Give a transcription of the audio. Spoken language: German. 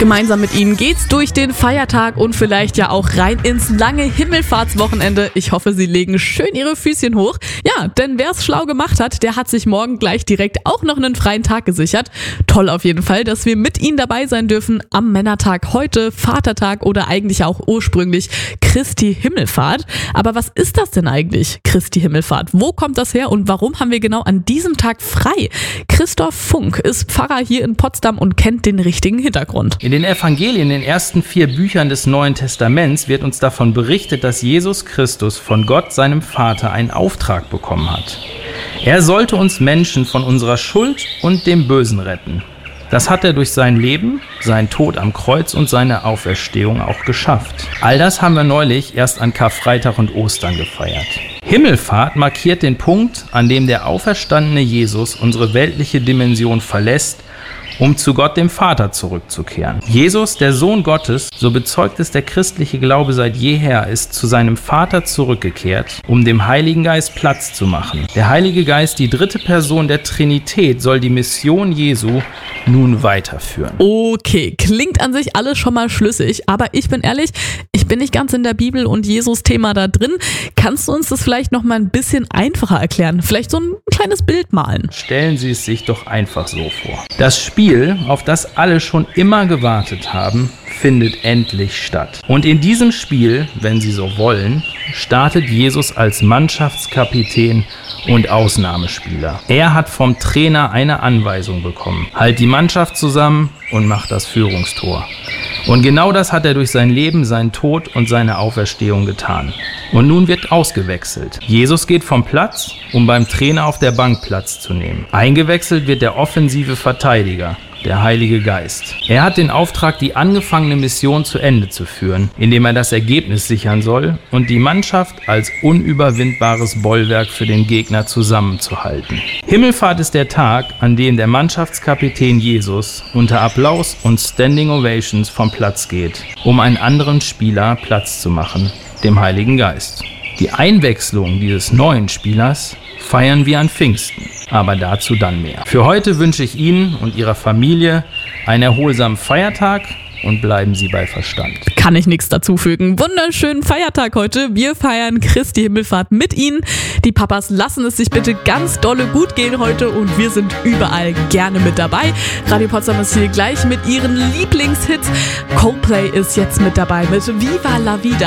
Gemeinsam mit Ihnen geht's durch den Feiertag und vielleicht ja auch rein ins lange Himmelfahrtswochenende. Ich hoffe, Sie legen schön Ihre Füßchen hoch. Ja, denn wer es schlau gemacht hat, der hat sich morgen gleich direkt auch noch einen freien Tag gesichert. Toll auf jeden Fall, dass wir mit Ihnen dabei sein dürfen am Männertag heute, Vatertag oder eigentlich auch ursprünglich Christi Himmelfahrt. Aber was ist das denn eigentlich, Christi Himmelfahrt? Wo kommt das her und warum haben wir genau an diesem Tag frei? Christoph Funk ist Pfarrer hier in Potsdam und kennt den richtigen Hintergrund. In den Evangelien, in den ersten 4 Büchern des Neuen Testaments, wird uns davon berichtet, dass Jesus Christus von Gott, seinem Vater, einen Auftrag bekommen hat. Er sollte uns Menschen von unserer Schuld und dem Bösen retten. Das hat er durch sein Leben, seinen Tod am Kreuz und seine Auferstehung auch geschafft. All das haben wir neulich erst an Karfreitag und Ostern gefeiert. Himmelfahrt markiert den Punkt, an dem der auferstandene Jesus unsere weltliche Dimension verlässt, um zu Gott dem Vater zurückzukehren. Jesus, der Sohn Gottes, so bezeugt es der christliche Glaube seit jeher, ist zu seinem Vater zurückgekehrt, um dem Heiligen Geist Platz zu machen. Der Heilige Geist, die 3. Person der Trinität, soll die Mission Jesu nun weiterführen. Okay, klingt an sich alles schon mal schlüssig, aber ich bin ehrlich, ich bin nicht ganz in der Bibel und Jesus-Thema da drin. Kannst du uns das vielleicht noch mal ein bisschen einfacher erklären? Vielleicht so ein kleines Bild malen? Stellen Sie es sich doch einfach so vor. Das Spiel, auf das alle schon immer gewartet haben, findet endlich statt. Und in diesem Spiel, wenn Sie so wollen, startet Jesus als Mannschaftskapitän und Ausnahmespieler. Er hat vom Trainer eine Anweisung bekommen. Halt die Mannschaft zusammen und mach das Führungstor. Und genau das hat er durch sein Leben, seinen Tod und seine Auferstehung getan. Und nun wird ausgewechselt. Jesus geht vom Platz, um beim Trainer auf der Bank Platz zu nehmen. Eingewechselt wird der offensive Verteidiger, der Heilige Geist. Er hat den Auftrag, die angefangene Mission zu Ende zu führen, indem er das Ergebnis sichern soll und die Mannschaft als unüberwindbares Bollwerk für den Gegner zusammenzuhalten. Himmelfahrt ist der Tag, an dem der Mannschaftskapitän Jesus unter Applaus und Standing Ovations vom Platz geht, um einen anderen Spieler Platz zu machen, dem Heiligen Geist. Die Einwechslung dieses neuen Spielers feiern wir an Pfingsten, aber dazu dann mehr. Für heute wünsche ich Ihnen und Ihrer Familie einen erholsamen Feiertag und bleiben Sie bei Verstand. Kann ich nichts dazufügen. Wunderschönen Feiertag heute. Wir feiern Christi Himmelfahrt mit Ihnen. Die Papas lassen es sich bitte ganz dolle gut gehen heute und wir sind überall gerne mit dabei. Radio Potsdam ist hier gleich mit ihren Lieblingshits. Coldplay ist jetzt mit dabei mit Viva la Vida.